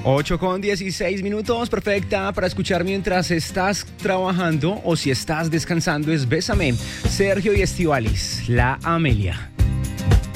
8:16, perfecta para escuchar mientras estás trabajando o si estás descansando es Bésame, Sergio y Estíbaliz, La Amelia.